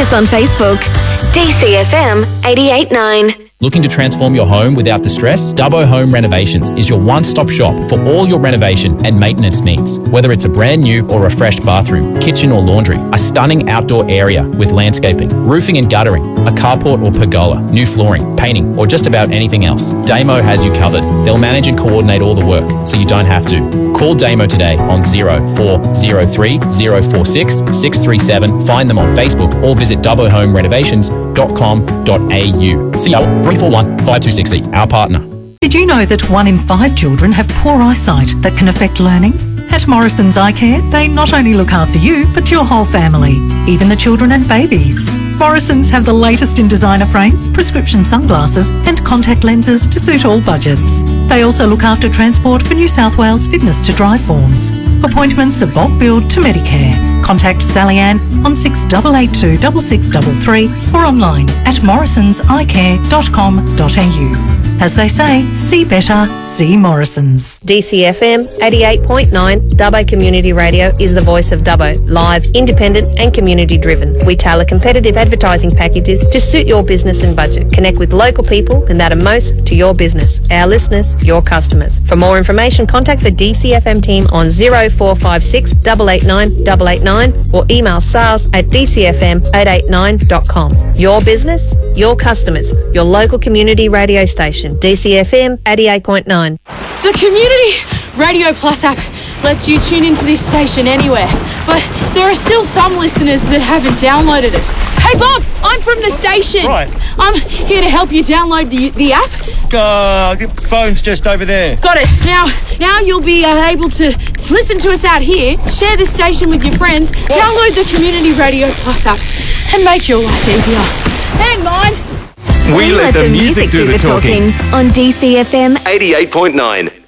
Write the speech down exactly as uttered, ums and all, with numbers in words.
us on Facebook. D C F M eighty-eight point nine. Looking to transform your home without the stress? Dubbo Home Renovations is your one-stop shop for all your renovation and maintenance needs. Whether it's a brand new or refreshed bathroom, kitchen or laundry, a stunning outdoor area with landscaping, roofing and guttering, a carport or pergola, new flooring, painting, or just about anything else, Damo has you covered. They'll manage and coordinate all the work, so you don't have to. Call Damo today on zero four zero three zero four six six three seven, find them on Facebook, or visit dubbo home renovations dot com dot a u. C L three four one five two six zero, our partner. Did you know that one in five children have poor eyesight that can affect learning? At Morrison's Eye Care, they not only look after you, but your whole family, even the children and babies. Morrison's have the latest in designer frames, prescription sunglasses and contact lenses to suit all budgets. They also look after transport for New South Wales fitness to drive forms. Appointments are bulk billed to Medicare. Contact Sally Ann on six eight eight two six six three three or online at morrisons eye care dot com dot a u. As they say, see better, see Morrison's. D C F M eighty-eight point nine, Dubbo Community Radio, is the voice of Dubbo. Live, independent and community driven. We tailor competitive advertising packages to suit your business and budget. Connect with local people and that are most to your business. Our listeners, your customers. For more information, contact the D C F M team on zero four five six eight eight nine eight eight nine or email sales at d c f m eight eight nine dot com. Your business, your customers, your local community radio station. D C F M eighty-eight point nine. The Community Radio Plus app lets you tune into this station anywhere, but there are still some listeners that haven't downloaded it. Hey Bob, I'm from the station. Right. I'm here to help you download the the app. Uh, the phone's just over there. Got it. Now, now you'll be uh, able to listen to us out here, share this station with your friends, what? Download the Community Radio Plus app, and make your life easier. Hang on. We, we let, let the music, music do, do the talking. talking on D C F M eighty-eight point nine.